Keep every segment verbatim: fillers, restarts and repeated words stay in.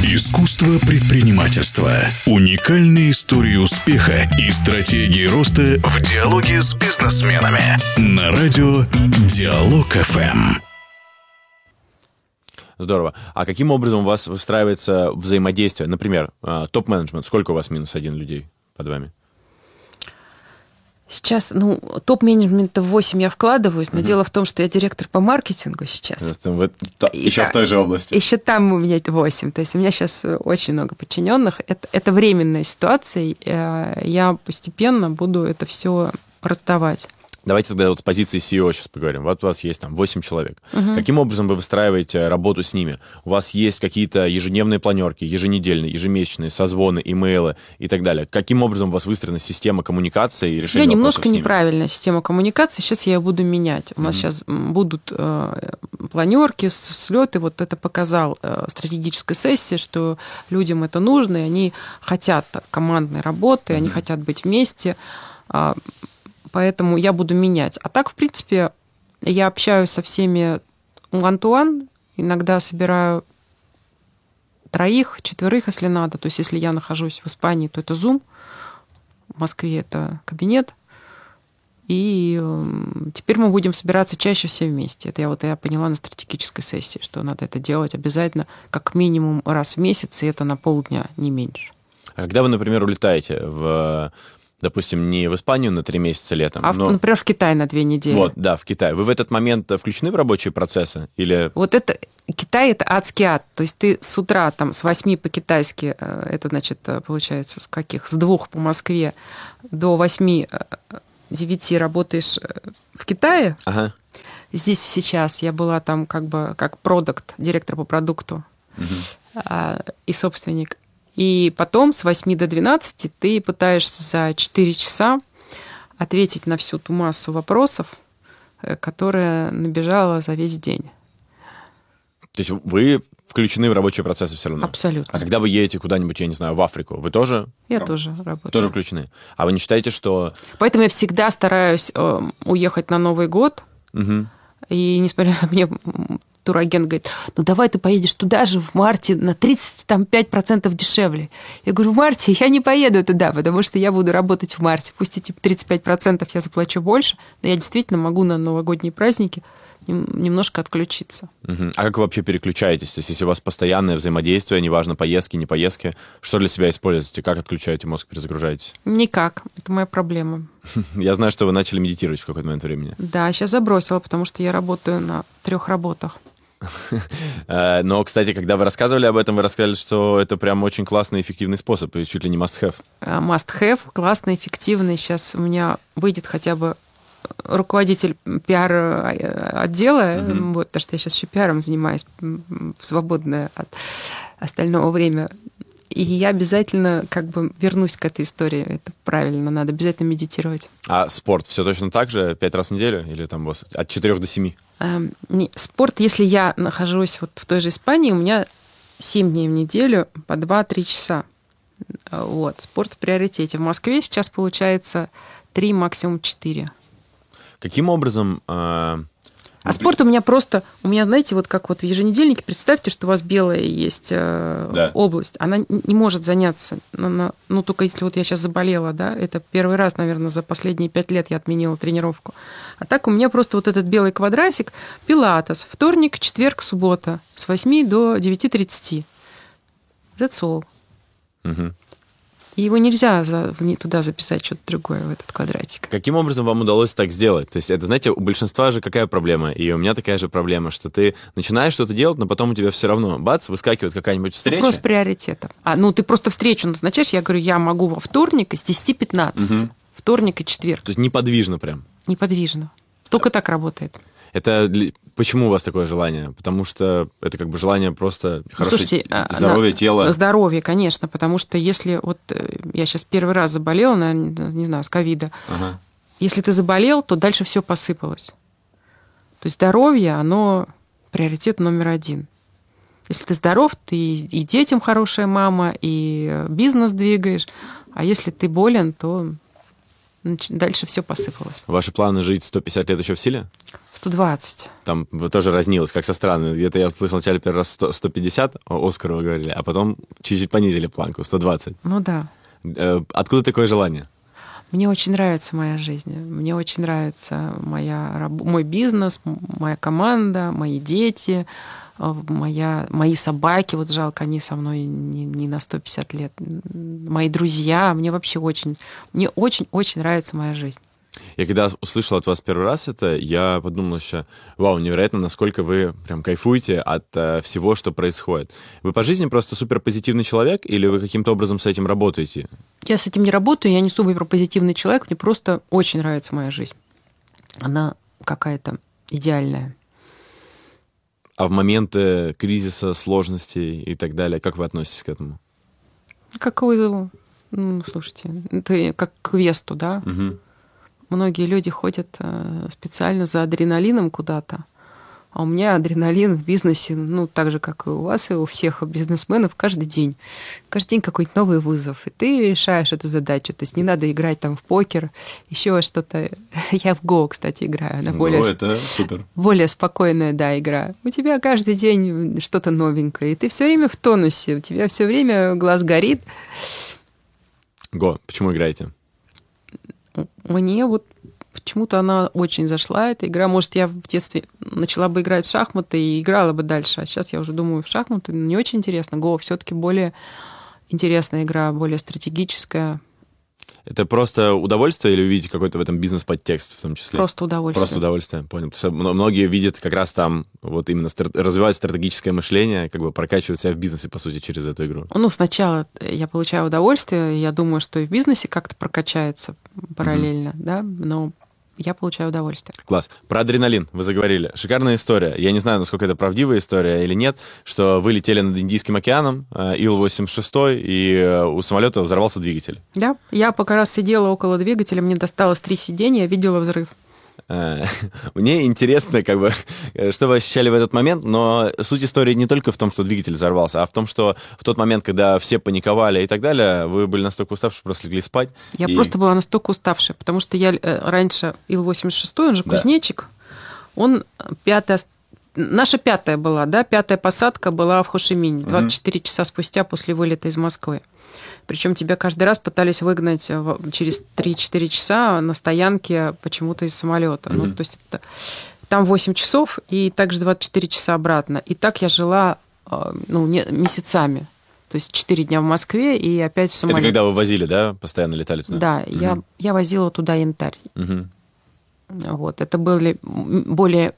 Искусство предпринимательства. Уникальные истории успеха и стратегии роста в диалоге с бизнесменами. На радио Диалог эф эм. Здорово. А каким образом у вас выстраивается взаимодействие? Например, топ-менеджмент. Сколько у вас минус один людей под вами? Сейчас, ну, топ-менеджмента в восемь я вкладываюсь, но угу. дело в том, что я директор по маркетингу сейчас. В, то, еще да, в той же области. Еще там у меня восемь. То есть у меня сейчас очень много подчиненных. Это, это временная ситуация. Я постепенно буду это все раздавать. Давайте тогда вот с позиции си и о сейчас поговорим. Вот у вас есть там восемь человек. Угу. Каким образом вы выстраиваете работу с ними? У вас есть какие-то ежедневные планерки, еженедельные, ежемесячные, созвоны, имейлы и так далее. Каким образом у вас выстроена система коммуникации и решения вопросов с ними? Немножко неправильная система коммуникации. Сейчас я ее буду менять. У нас угу. сейчас будут э, планерки, слеты. Вот это показал э, стратегическая сессия, что людям это нужно, и они хотят командной работы, угу. они хотят быть вместе. Э, Поэтому я буду менять. А так, в принципе, я общаюсь со всеми one-to-one. Иногда собираю троих, четверых, если надо. То есть, если я нахожусь в Испании, то это Zoom. В Москве это кабинет. И теперь мы будем собираться чаще все вместе. Это я вот я поняла на стратегической сессии, что надо это делать обязательно как минимум раз в месяц, и это на полдня, не меньше. А когда вы, например, улетаете в... Допустим, не в Испанию на три месяца летом, а, но... например, в Китай на две недели. Вот, да, в Китай. Вы в этот момент включены в рабочие процессы? Или... Вот это... Китай – это адский ад. То есть ты с утра там, с восьми по-китайски, это, значит, получается, с каких? С двух по Москве до восьми-девяти работаешь в Китае. Ага. Здесь сейчас я была там как бы как продукт, директор по продукту угу. и собственник. И потом с восьми до двенадцати ты пытаешься за четыре часа ответить на всю ту массу вопросов, которая набежала за весь день. То есть вы включены в рабочие процессы все равно? Абсолютно. А когда вы едете куда-нибудь, я не знаю, в Африку, вы тоже? Я тоже работаю. Тоже включены. А вы не считаете, что... Поэтому я всегда стараюсь уехать на Новый год. Угу. И несмотря на мне... турагент говорит, ну давай ты поедешь туда же в марте на тридцать пять процентов дешевле. Я говорю, в марте я не поеду туда, потому что я буду работать в марте. Пусть эти тридцать пять процентов я заплачу больше, но я действительно могу на новогодние праздники немножко отключиться. Uh-huh. А как вы вообще переключаетесь? То есть если у вас постоянное взаимодействие, неважно, поездки, не поездки, что для себя используете? Как отключаете мозг, перезагружаетесь? Никак. Это моя проблема. Я знаю, что вы начали медитировать в какой-то момент времени. Да, сейчас забросила, потому что я работаю на трех работах. Но, кстати, когда вы рассказывали об этом, вы рассказали, что это прям очень классный, эффективный способ, и чуть ли не must-have. Must-have, классный, эффективный. Сейчас у меня выйдет хотя бы руководитель пиар-отдела, mm-hmm. вот, потому что я сейчас еще пиаром занимаюсь в свободное от остального время. И я обязательно как бы вернусь к этой истории. Это правильно, надо обязательно медитировать. А спорт все точно так же? Пять раз в неделю? Или там у вас от четырех до семи? А, не, спорт, если я нахожусь вот в той же Испании, у меня семь дней в неделю по два-три часа. Вот, спорт в приоритете. В Москве сейчас получается три, максимум четыре. Каким образом... Э... А спорт у меня просто... У меня, знаете, вот как вот в еженедельнике, представьте, что у вас белая есть э, да. область. Она не может заняться. Она, ну, только если вот я сейчас заболела, да, это первый раз, наверное, за последние пять лет я отменила тренировку. А так у меня просто вот этот белый квадратик, пилатес, вторник, четверг, суббота, с восьми до девяти тридцати. That's all. Угу. И его нельзя за, туда записать что-то другое, в этот квадратик. Каким образом вам удалось так сделать? То есть это, знаете, у большинства же какая проблема? И у меня такая же проблема, что ты начинаешь что-то делать, но потом у тебя все равно, бац, выскакивает какая-нибудь встреча. Вопрос приоритета. А, ну, ты просто встречу назначаешь, я говорю, я могу во вторник с десяти пятнадцати. Угу. Вторник и четверг. То есть неподвижно прям? Неподвижно. Только так работает. Это почему у вас такое желание? Потому что это как бы желание просто ну, хорошее слушайте, здоровье, на... тело. Здоровье, конечно, потому что если вот я сейчас первый раз заболела, наверное, не знаю, с ковида, ага. если ты заболел, то дальше все посыпалось. То есть здоровье, оно приоритет номер один. Если ты здоров, ты и детям хорошая мама, и бизнес двигаешь, а если ты болен, то дальше все посыпалось. Ваши планы жить сто пятьдесят лет еще в силе? сто двадцать. Там тоже разнилось, как со странами. Где-то я слышал вначале первый раз сто, сто пятьдесят, Оскару вы говорили, а потом чуть-чуть понизили планку, сто двадцать. Ну да. Откуда такое желание? Мне очень нравится моя жизнь. Мне очень нравится моя, мой бизнес, моя команда, мои дети, моя, мои собаки. Вот жалко, они со мной не, не на сто пятьдесят лет. Мои друзья. Мне вообще очень, мне очень-очень нравится моя жизнь. Я когда услышал от вас первый раз это, я подумал еще, вау, невероятно, насколько вы прям кайфуете от э, всего, что происходит. Вы по жизни просто суперпозитивный человек или вы каким-то образом с этим работаете? Я с этим не работаю, я не суперпозитивный человек, мне просто очень нравится моя жизнь. Она какая-то идеальная. А в моменты кризиса, сложностей и так далее, как вы относитесь к этому? Как к вызову. Ну, слушайте, это как к квесту, да? Угу. Многие люди ходят специально за адреналином куда-то, а у меня адреналин в бизнесе, ну, так же, как и у вас, и у всех бизнесменов, каждый день. Каждый день какой-то новый вызов, и ты решаешь эту задачу. То есть не надо играть там в покер, еще что-то. Я в Go, кстати, играю. Она более, Go, это супер. Более спокойная, да, игра. У тебя каждый день что-то новенькое, и ты все время в тонусе, у тебя все время глаз горит. Go, почему играете? Мне вот почему-то она очень зашла, эта игра. Может, я в детстве начала бы играть в шахматы и играла бы дальше. А сейчас я уже думаю, в шахматы не очень интересно. Го все-таки более интересная игра, более стратегическая. Это просто удовольствие или вы видите какой-то в этом бизнес-подтекст в том числе? Просто удовольствие. Просто удовольствие, понял. Многие видят как раз там, вот именно развивают стратегическое мышление, как бы прокачивают себя в бизнесе, по сути, через эту игру. Ну, сначала я получаю удовольствие, я думаю, что и в бизнесе как-то прокачается параллельно, mm-hmm. да, но я получаю удовольствие. Класс. Про адреналин вы заговорили. Шикарная история. Я не знаю, насколько это правдивая история или нет, что вы летели над Индийским океаном, Ил восемьдесят шесть, и у самолета взорвался двигатель. Да, я пока раз сидела около двигателя, мне досталось три сиденья, видела взрыв. Мне интересно, как бы, что вы ощущали в этот момент, но суть истории не только в том, что двигатель взорвался, а в том, что в тот момент, когда все паниковали и так далее, вы были настолько уставшие, что просто легли спать. Я и... просто была настолько уставшая, потому что я раньше Ил восемьдесят шесть, он же да. кузнечик, он пятая, наша пятая была, да, пятая посадка была в Хошимине, двадцать четыре угу. часа спустя после вылета из Москвы. Причем тебя каждый раз пытались выгнать через три-четыре часа на стоянке почему-то из самолета. Mm-hmm. Ну, то есть это, там восемь часов, и также двадцать четыре часа обратно. И так я жила ну, не, месяцами. То есть четыре дня в Москве и опять в самолете. Это когда вы возили, да? Постоянно летали туда? Да, mm-hmm. я, я возила туда янтарь. Mm-hmm. Вот, это были более...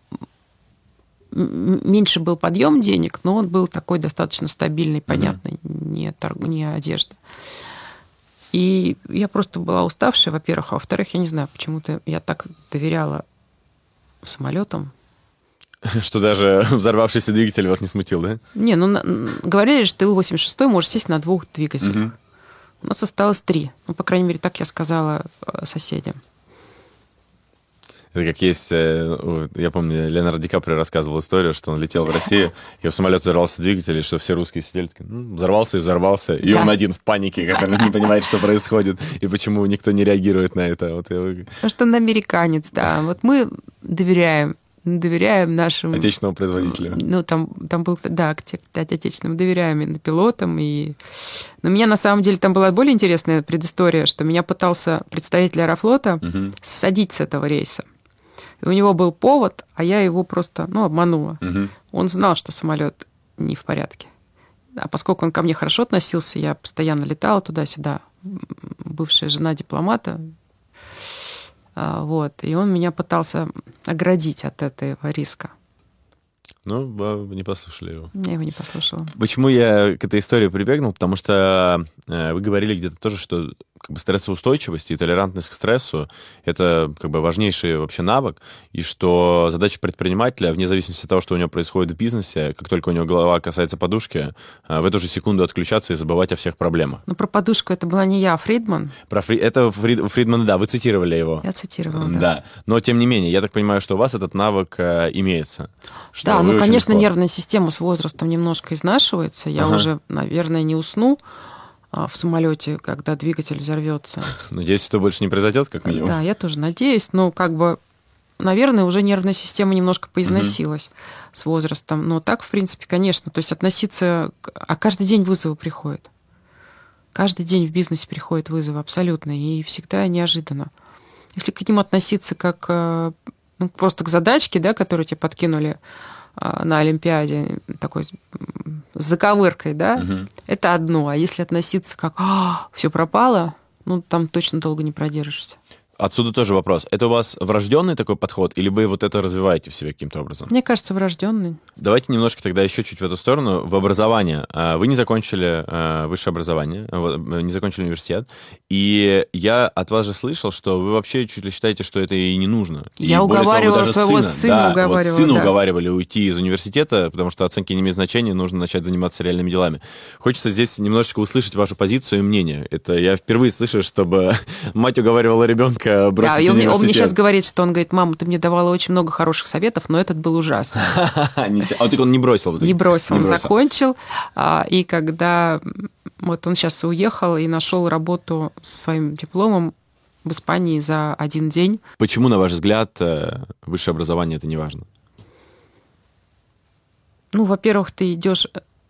Меньше был подъем денег, но он был такой достаточно стабильный, понятный, mm-hmm. не, торг... не одежда. И я просто была уставшая, во-первых, а во-вторых, я не знаю, почему-то я так доверяла самолетам. Что даже взорвавшийся двигатель вас не смутил, да? Не, ну говорили, что Ил восемьдесят шесть может сесть на двух двигателях. Mm-hmm. У нас осталось три. Ну, по крайней мере, так я сказала соседям. Это как есть, я помню, Леонардо Ди Каприо рассказывал историю, что он летел в Россию, и в самолете взорвался двигатель, и что все русские сидели, такие, ну, взорвался и взорвался, и да. он один в панике, который не понимает, что происходит, и почему никто не реагирует на это. Вот я... Потому что он американец, да. Вот мы доверяем, доверяем нашим... Отечественному производителю. Ну, там, там был, да, отечественному, доверяем и пилотам, и... Но у меня, на самом деле, там была более интересная предыстория, что меня пытался представитель Аэрофлота угу. ссадить с этого рейса. И у него был повод, а я его просто, ну, обманула. Угу. Он знал, что самолет не в порядке. А поскольку он ко мне хорошо относился, я постоянно летала туда-сюда, бывшая жена дипломата, вот, и он меня пытался оградить от этого риска. Ну, вы не послушали его. Я его не послушала. Почему я к этой истории прибегнул? Потому что вы говорили где-то тоже, что как бы стрессоустойчивость и толерантность к стрессу — это как бы важнейший вообще навык, и что задача предпринимателя, вне зависимости от того, что у него происходит в бизнесе, как только у него голова касается подушки, в эту же секунду отключаться и забывать о всех проблемах. Ну, про подушку это была не я, а Фридман. Про Фри... Это Фрид... Фридман, да, вы цитировали его. Я цитировала, да. Да. Но, тем не менее, я так понимаю, что у вас этот навык э, имеется. Да, ну, конечно, легко... нервная система с возрастом немножко изнашивается. Я ага. уже, наверное, не усну в самолете, когда двигатель взорвется. Надеюсь, это больше не произойдет, как минимум. Да, я тоже надеюсь, но как бы, наверное, уже нервная система немножко поизносилась угу. с возрастом. Но так, в принципе, конечно, то есть относиться... А каждый день вызовы приходят. Каждый день в бизнесе приходят вызовы абсолютно, и всегда неожиданно. Если к ним относиться как ну, просто к задачке, да, которую тебе подкинули на Олимпиаде, такой с заковыркой, да, угу. это одно. А если относиться как «А, все пропало», ну, там точно долго не продержишься. Отсюда тоже вопрос. Это у вас врожденный такой подход, или вы вот это развиваете в себе каким-то образом? Мне кажется, врожденный. Давайте немножко тогда еще чуть в эту сторону. В образование. Вы не закончили высшее образование, не закончили университет, и я от вас же слышал, что вы вообще чуть ли считаете, что это и не нужно. Я и уговаривала того, своего сына, сына, да, уговаривала. Вот сына да. уговаривали уйти из университета, потому что оценки не имеют значения, нужно начать заниматься реальными делами. Хочется здесь немножечко услышать вашу позицию и мнение. Это я впервые слышу, чтобы мать уговаривала ребенка бросить да, университет. Он мне сейчас говорит, что он говорит: мама, ты мне давала очень много хороших советов, но этот был ужасный. А так он не бросил? Не бросил, он закончил. И когда вот он сейчас уехал и нашел работу со своим дипломом в Испании за один день. Почему, на ваш взгляд, высшее образование это не важно? Ну, во-первых, ты идешь...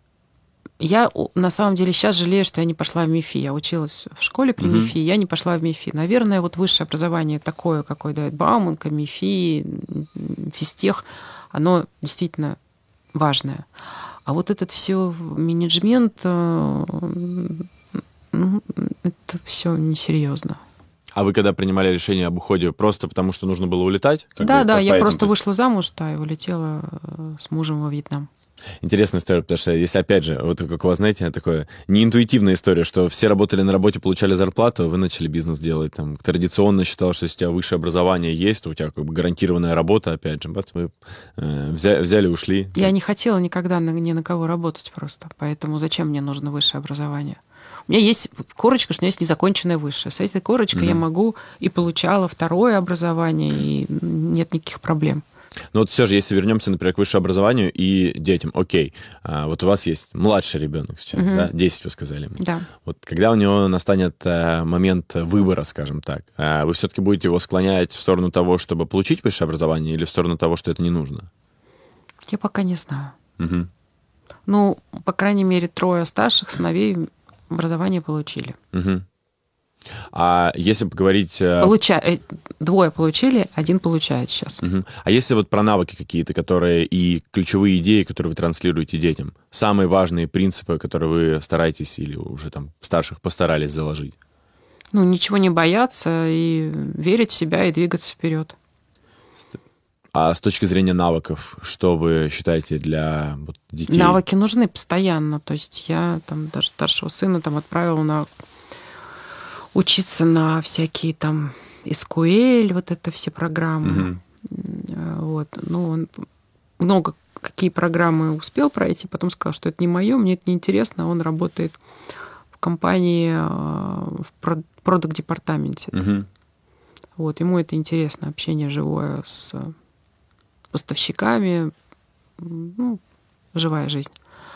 Я, на самом деле, сейчас жалею, что я не пошла в МИФИ. Я училась в школе при угу. МИФИ, я не пошла в МИФИ. Наверное, вот высшее образование такое, какое дает Бауманка, МИФИ, физтех, оно действительно важное. А вот этот все менеджмент, ну, это все несерьезно. А вы когда принимали решение об уходе, просто потому что нужно было улетать? Да, бы, да, я поэтому... просто вышла замуж, да, и улетела с мужем во Вьетнам. Интересная история, потому что если, опять же, вот как у вас, знаете, такое неинтуитивная история, что все работали на работе, получали зарплату, вы начали бизнес делать. Там, традиционно считалось, что если у тебя высшее образование есть, то у тебя как бы гарантированная работа, опять же, бац, вы э, взяли, взяли, ушли. Я не хотела никогда на, ни на кого работать просто, поэтому зачем мне нужно высшее образование? У меня есть корочка, что у меня есть незаконченное высшее. С этой корочкой mm-hmm. я могу и получала второе образование, и нет никаких проблем. Но вот все же, если вернемся, например, к высшему образованию и детям, окей, а, вот у вас есть младший ребенок сейчас, угу. да, десять вы сказали мне. Да. Вот когда у него настанет а, момент выбора, скажем так, а, вы все-таки будете его склонять в сторону того, чтобы получить высшее образование, или в сторону того, что это не нужно? Я пока не знаю. Угу. Ну, по крайней мере, трое старших сыновей образование получили. Угу. А если поговорить... Получа... Двое получили, один получает сейчас. Угу. А если вот про навыки какие-то, которые и ключевые идеи, которые вы транслируете детям, самые важные принципы, которые вы стараетесь или уже там старших постарались заложить? Ну, ничего не бояться и верить в себя и двигаться вперед. А с точки зрения навыков, что вы считаете для вот, детей? Навыки нужны постоянно. То есть я там даже старшего сына там отправила на... учиться на всякие там эс ку эль, вот это все программы. Mm-hmm. Вот. Ну, он много какие программы успел пройти, потом сказал, что это не мое, мне это неинтересно. Он работает в компании в продакт-департаменте. Mm-hmm. Вот. Ему это интересно, общение живое с поставщиками, ну, живая жизнь.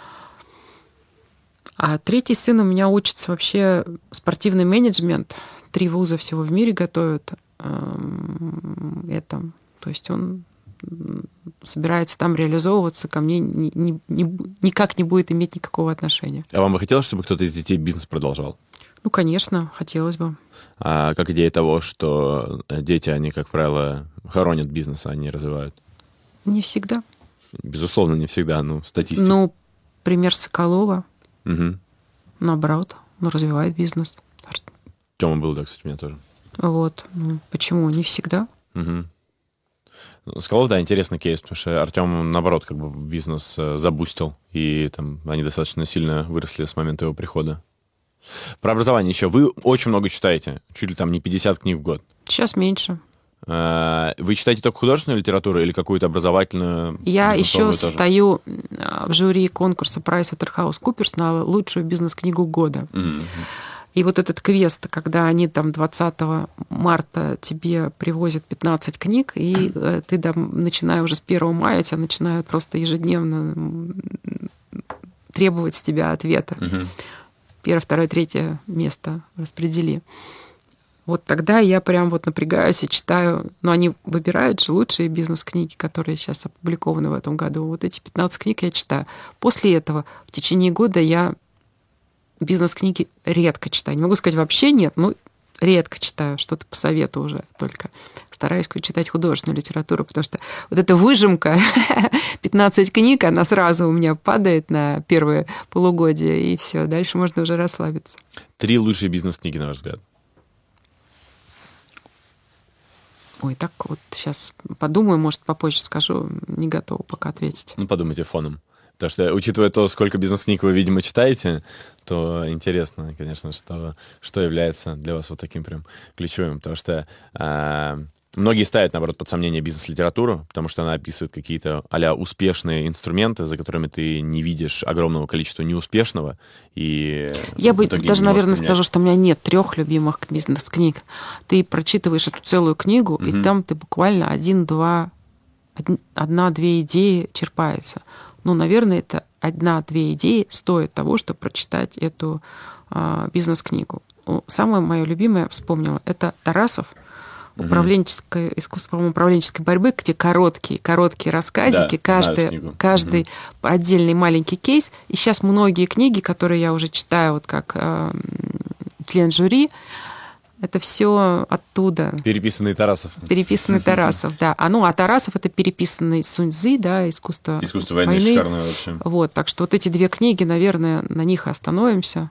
А третий сын у меня учится вообще спортивный менеджмент. Три вуза всего в мире готовят это. То есть он собирается там реализовываться, ко мне ни, ни, ни, никак не будет иметь никакого отношения. А вам бы хотелось, чтобы кто-то из детей бизнес продолжал? Ну, конечно, хотелось бы. А как идея того, что дети, они, как правило, хоронят бизнес, а не развивают? Не всегда. Безусловно, не всегда, ну, статистика. Ну, пример Соколова. Угу. Наоборот, ну, развивает бизнес. Тёма был, да, кстати, у меня тоже. Вот. Ну, почему? Не всегда. Угу. Соколов, да, интересный кейс, потому что Артём, наоборот, как бы бизнес забустил, и там они достаточно сильно выросли с момента его прихода. Про образование еще. Вы очень много читаете, чуть ли там не пятьдесят книг в год. Сейчас меньше. Вы читаете только художественную литературу или какую-то образовательную? Я еще состою в жюри конкурса PricewaterhouseCoopers на лучшую бизнес-книгу года. Mm-hmm. И вот этот квест, когда они там двадцатого марта тебе привозят пятнадцать книг, и ты там, начиная уже с первого мая, тебя начинают просто ежедневно требовать с тебя ответа. Mm-hmm. первое, второе, третье место распредели. Вот тогда я прям вот напрягаюсь и читаю, но они выбирают же лучшие бизнес-книги, которые сейчас опубликованы в этом году. Вот эти пятнадцать книг я читаю. После этого в течение года я бизнес-книги редко читаю. Не могу сказать вообще нет, но редко читаю, что-то по совету уже только. Стараюсь читать художественную литературу, потому что вот эта выжимка, пятнадцать книг, она сразу у меня падает на первое полугодие, и все, дальше можно уже расслабиться. Три лучшие бизнес-книги, на ваш взгляд? Ой, так вот сейчас подумаю, может, попозже скажу, не готова пока ответить. Ну, подумайте фоном. Потому что, учитывая то, сколько бизнес-книг вы, видимо, читаете, то интересно, конечно, что, что является для вас вот таким прям ключевым. Потому что э, многие ставят, наоборот, под сомнение бизнес-литературу, потому что она описывает какие-то а-ля успешные инструменты, за которыми ты не видишь огромного количества неуспешного. И я бы даже, наверное, скажу, что у меня нет трех любимых бизнес-книг. Ты прочитываешь эту целую книгу, угу. и там ты буквально один-два, одна-две идеи черпаются. Ну, наверное, это одна-две идеи стоит того, чтобы прочитать эту а, бизнес-книгу. Самое мое любимое, вспомнила, это Тарасов, управленческое искусство, по-моему, управленческой борьбы, где короткие, короткие рассказики, да, каждый, каждый угу. отдельный маленький кейс. И сейчас многие книги, которые я уже читаю, вот как э, член жюри, это все оттуда. Переписанный Тарасов. Переписанный Тарасов, да. А, ну, а Тарасов — это переписанный Сунь Цзы, да, искусство, искусство войны. Искусство войны шикарное вообще. Вот, так что вот эти две книги, наверное, на них остановимся.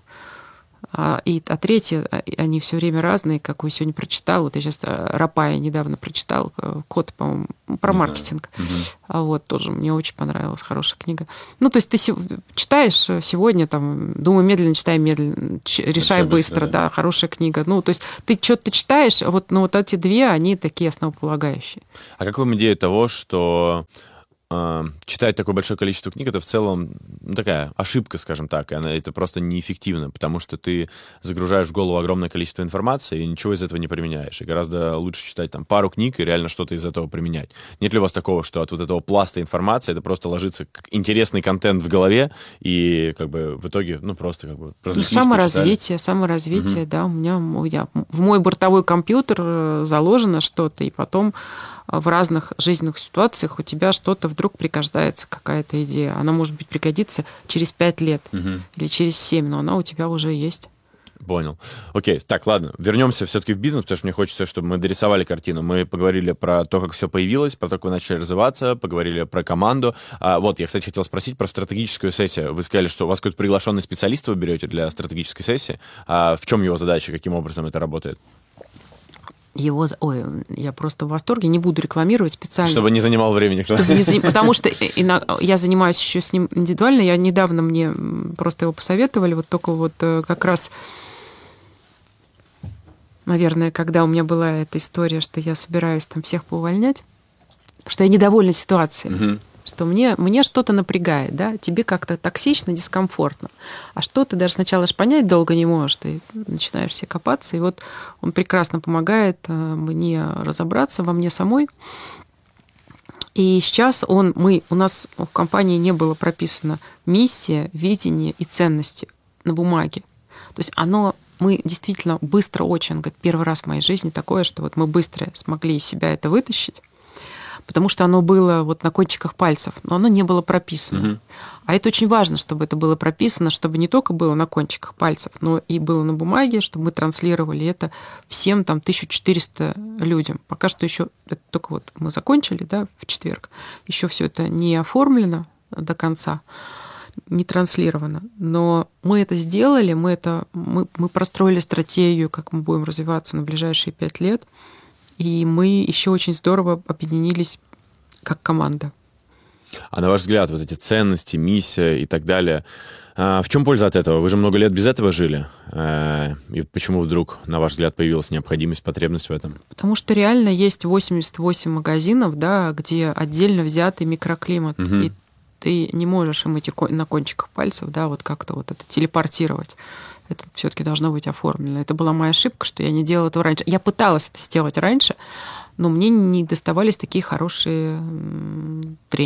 А, и, а третье, они все время разные, как вы сегодня прочитал. Вот я сейчас Рапая недавно прочитал, код, по-моему, про Не маркетинг. Угу. А вот тоже мне очень понравилась, хорошая книга. Ну, то есть ты читаешь сегодня, там, думаю, медленно, читай медленно, решай Решай быстро, быстро да. да, хорошая книга. Ну, то есть ты что-то читаешь, вот, ну, вот эти две, они такие основополагающие. А как вам идея того, что читать такое большое количество книг, это в целом ну, такая ошибка, скажем так, и она, это просто неэффективно, потому что ты загружаешь в голову огромное количество информации и ничего из этого не применяешь. И гораздо лучше читать там пару книг и реально что-то из этого применять. Нет ли у вас такого, что от вот этого пласта информации это просто ложится как интересный контент в голове и как бы в итоге, ну, просто как бы... Ну, саморазвитие, саморазвитие, угу. да, у меня я, в мой бортовой компьютер заложено что-то, и потом в разных жизненных ситуациях у тебя что-то вдруг пригождается, какая-то идея. Она, может быть, пригодится через пять лет угу. или через семь, но она у тебя уже есть. Понял. Окей, так, ладно, вернемся все-таки в бизнес, потому что мне хочется, чтобы мы дорисовали картину. Мы поговорили про то, как все появилось, про то, как вы начали развиваться, поговорили про команду. А, вот, я, кстати, хотел спросить про стратегическую сессию. Вы сказали, что у вас какой-то приглашенный специалист вы берете для стратегической сессии. А в чем его задача, каким образом это работает? Его... Ой, я просто в восторге, не буду рекламировать специально. Чтобы не занимал времени. Чтобы не заним... Потому что я занимаюсь еще с ним индивидуально. Я недавно, мне просто его посоветовали, вот только вот как раз, наверное, когда у меня была эта история, что я собираюсь там всех поувольнять, что я недовольна ситуацией. Угу. Что мне, мне что-то напрягает, да, тебе как-то токсично, дискомфортно. А что ты даже сначала ж понять долго не можешь, ты начинаешь все копаться, и вот он прекрасно помогает мне разобраться во мне самой. И сейчас он, мы, у нас в компании не было прописано миссия, видение и ценности на бумаге. То есть оно, мы действительно быстро очень, говорит, первый раз в моей жизни такое, что вот мы быстро смогли из себя это вытащить, потому что оно было вот на кончиках пальцев, но оно не было прописано. Угу. А это очень важно, чтобы это было прописано, чтобы не только было на кончиках пальцев, но и было на бумаге, чтобы мы транслировали это всем там тысяча четыреста людям. Пока что еще это только вот мы закончили, да, в четверг, еще все это не оформлено до конца, не транслировано. Но мы это сделали, мы, это, мы, мы простроили стратегию, как мы будем развиваться на ближайшие пять лет, и мы еще очень здорово объединились как команда. А на ваш взгляд, вот эти ценности, миссия и так далее, в чем польза от этого? Вы же много лет без этого жили. И почему вдруг, на ваш взгляд, появилась необходимость, потребность в этом? Потому что реально есть восемьдесят восемь магазинов, да, где отдельно взятый микроклимат. Угу. И ты не можешь им эти на кончиках пальцев, да, вот как-то вот это телепортировать. Это все-таки должно быть оформлено. Это была моя ошибка, что я не делала этого раньше. Я пыталась это сделать раньше, но мне не доставались такие хорошие тренеры.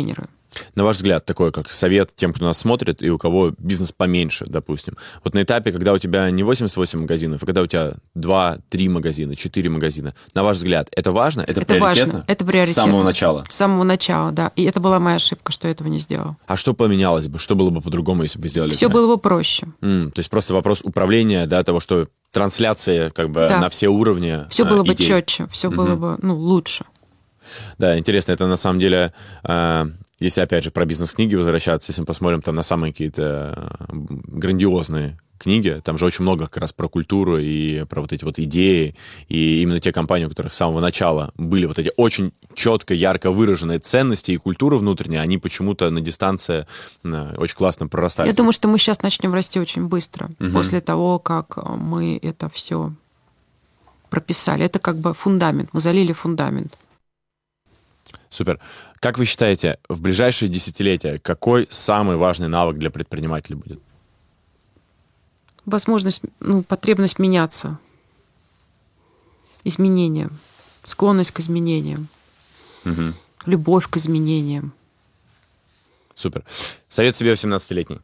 На ваш взгляд, такой как совет тем, кто нас смотрит, и у кого бизнес поменьше, допустим. Вот на этапе, когда у тебя не восемьдесят восемь магазинов, а когда у тебя два-три магазина, четыре магазина, на ваш взгляд, это важно? Это, это приоритетно? Важно. Это приоритетно. С самого начала? С самого начала, да. И это была моя ошибка, что я этого не сделала. А что поменялось бы? Что было бы по-другому, если бы вы сделали? Все это? было бы проще. М, то есть просто вопрос управления, да, того, что трансляция как бы да. на все уровни. Все а, было идей. бы четче, все угу. было бы ну, лучше. Да, интересно, это на самом деле, э, если опять же про бизнес-книги возвращаться, если мы посмотрим там на самые какие-то грандиозные книги, там же очень много как раз про культуру и про вот эти вот идеи, и именно те компании, у которых с самого начала были вот эти очень четко, ярко выраженные ценности и культура внутренняя, они почему-то на дистанции э, очень классно прорастали. Я думаю, что мы сейчас начнем расти очень быстро, угу. после того, как мы это все прописали. Это как бы фундамент, мы залили фундамент. Супер. Как вы считаете, в ближайшие десятилетия какой самый важный навык для предпринимателя будет? Возможность, ну, потребность меняться. Изменения. Склонность к изменениям. Угу. Любовь к изменениям. Супер. Совет себе восемнадцатилетний.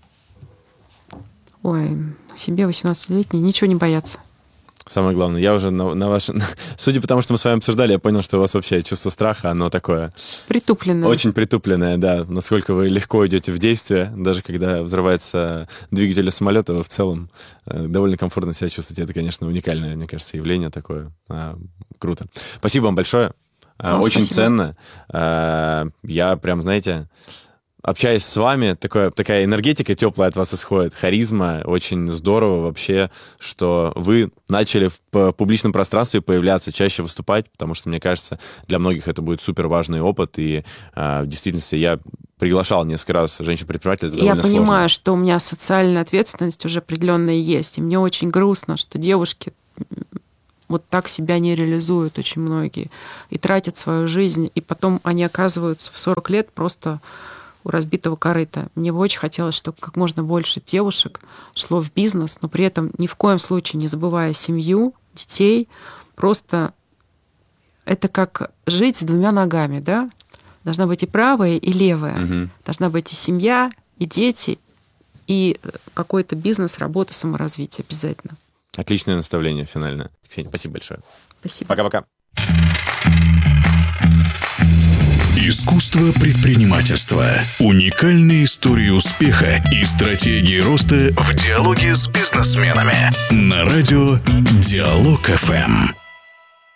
Ой, себе восемнадцатилетний ничего не бояться. Самое главное, я уже на, на ваше... Судя по тому, что мы с вами обсуждали, я понял, что у вас вообще чувство страха, оно такое... Притупленное. Очень притупленное, да. Насколько вы легко идете в действие, даже когда взрывается двигатель самолета, вы в целом довольно комфортно себя чувствуете. Это, конечно, уникальное, мне кажется, явление такое. А, круто. Спасибо вам большое. Вам Очень спасибо. Ценно. А, я прям, знаете... Общаясь с вами, такое, такая энергетика теплая от вас исходит, харизма, очень здорово вообще, что вы начали в публичном пространстве появляться, чаще выступать, потому что, мне кажется, для многих это будет супер важный опыт, и э, в действительности я приглашал несколько раз женщин-предпринимателей, это довольно сложно. Я понимаю, сложно. что у меня социальная ответственность уже определенная есть, и мне очень грустно, что девушки вот так себя не реализуют очень многие, и тратят свою жизнь, и потом они оказываются в сорок лет просто... у разбитого корыта. Мне бы очень хотелось, чтобы как можно больше девушек шло в бизнес, но при этом ни в коем случае не забывая семью, детей. Просто это как жить с двумя ногами, да? Должна быть и правая, и левая. Угу. Должна быть и семья, и дети, и какой-то бизнес, работа, саморазвитие обязательно. Отличное наставление финальное. Ксения, спасибо большое. Спасибо. Пока-пока. Искусство предпринимательства. Уникальные истории успеха и стратегии роста в диалоге с бизнесменами. На радио Диалог эф эм.